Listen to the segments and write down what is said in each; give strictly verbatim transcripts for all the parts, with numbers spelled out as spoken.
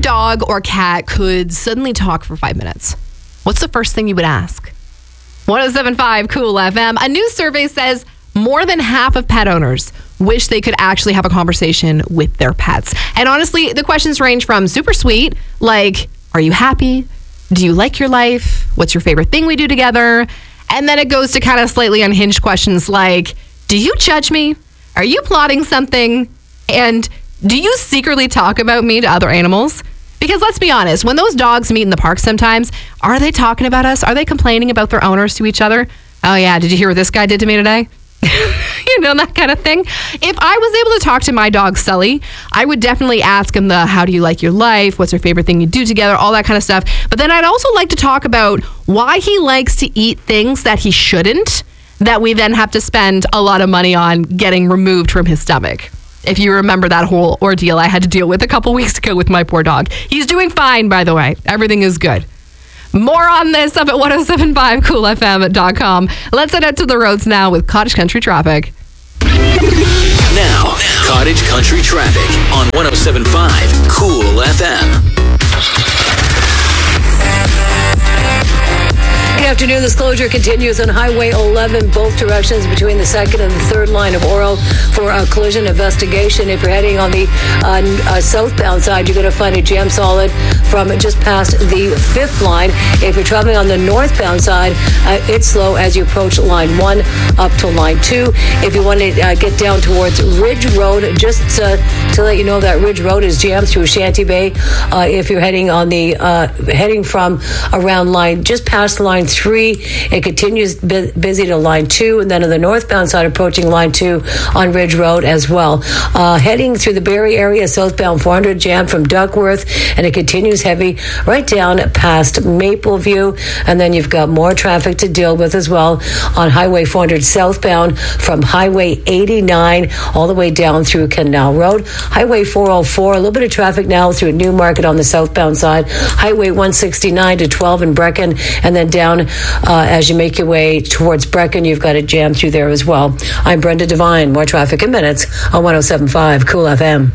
dog or cat could suddenly talk for five minutes, what's the first thing you would ask? one oh seven point five Cool F M. A new survey says more than half of pet owners wish they could actually have a conversation with their pets. And honestly, the questions range from super sweet, like, are you happy? Do you like your life? What's your favorite thing we do together? And then it goes to kind of slightly unhinged questions like, do you judge me? Are you plotting something? And do you secretly talk about me to other animals? Because let's be honest, when those dogs meet in the park sometimes, are they talking about us? Are they complaining about their owners to each other? Oh yeah, did you hear what this guy did to me today? You know, that kind of thing. If I was able to talk to my dog, Sully, I would definitely ask him the, how do you like your life? What's your favorite thing you do together? All that kind of stuff. But then I'd also like to talk about why he likes to eat things that he shouldn't, that we then have to spend a lot of money on getting removed from his stomach. If you remember that whole ordeal I had to deal with a couple weeks ago with my poor dog. He's doing fine, by the way. Everything is good. More on this up at ten seventy-five cool f m dot com. Let's head out to the roads now with Cottage Country Traffic. Now, Cottage Country Traffic on ten seventy-five Cool F M. Good afternoon. This closure continues on Highway eleven, both directions between the second and the third line of Oro for a collision investigation. If you're heading on the uh, uh, southbound side, you're going to find a jam solid from just past the fifth line. If you're traveling on the northbound side, uh, it's slow as you approach line one up to line two. If you want to uh, get down towards Ridge Road, just uh, to let you know that Ridge Road is jammed through Shanty Bay. Uh, if you're heading on the uh, heading from around line just past line three, it continues bu- busy to line two, and then on the northbound side approaching line two on Ridge Road as well. Uh, heading through the Barrie area, southbound four hundred jammed from Duckworth, and it continues heavy right down past Mapleview, and then you've got more traffic to deal with as well on Highway four hundred southbound from Highway eighty-nine all the way down through Canal Road. Highway four oh four, a little bit of traffic now through Newmarket on the southbound side. Highway one sixty-nine to twelve in Brecken, and then down uh, as you make your way towards Brecken, you've got a jam through there as well. I'm Brenda Devine. More traffic in minutes on ten seventy-five Cool F M.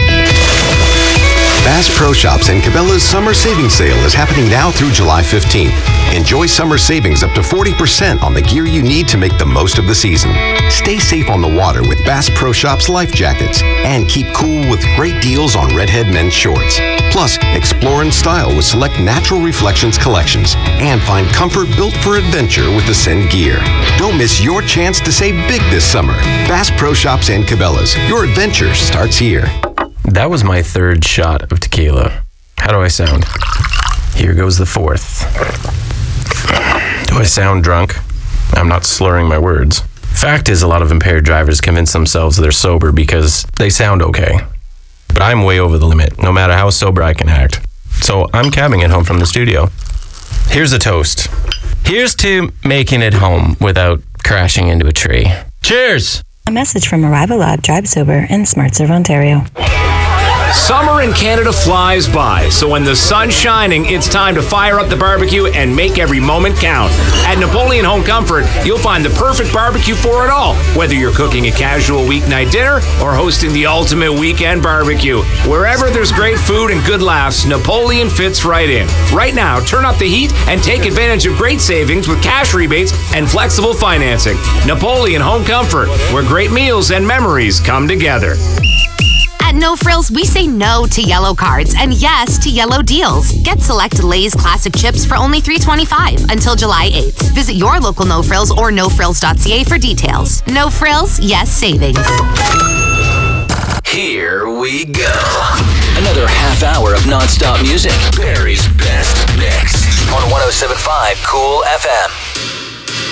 Bass Pro Shops and Cabela's Summer Savings Sale is happening now through July fifteenth. Enjoy summer savings up to forty percent on the gear you need to make the most of the season. Stay safe on the water with Bass Pro Shops life jackets and keep cool with great deals on Redhead men's shorts. Plus, explore in style with select Natural Reflections collections and find comfort built for adventure with Ascend gear. Don't miss your chance to save big this summer. Bass Pro Shops and Cabela's. Your adventure starts here. That was my third shot of tequila. How do I sound? Here goes the fourth. Do I sound drunk? I'm not slurring my words. Fact is, a lot of impaired drivers convince themselves they're sober because they sound okay. But I'm way over the limit, no matter how sober I can act. So I'm cabbing it home from the studio. Here's a toast. Here's to making it home without crashing into a tree. Cheers! A message from Arrival Lab, Drive Sober, and Smart Serve Ontario. Summer in Canada flies by, so when the sun's shining, it's time to fire up the barbecue and make every moment count. At Napoleon Home Comfort, you'll find the perfect barbecue for it all, whether you're cooking a casual weeknight dinner or hosting the ultimate weekend barbecue. Wherever there's great food and good laughs, Napoleon fits right in. Right now, turn up the heat and take advantage of great savings with cash rebates and flexible financing. Napoleon Home Comfort, where great meals and memories come together. At No Frills, we say no to yellow cards and yes to yellow deals. Get select Lay's classic chips for only three dollars and twenty-five cents until July eighth. Visit your local No Frills or no frills dot c a for details. No Frills, yes savings. Here we go. Another half hour of nonstop music. Barrie's best mix on ten seventy-five Cool F M.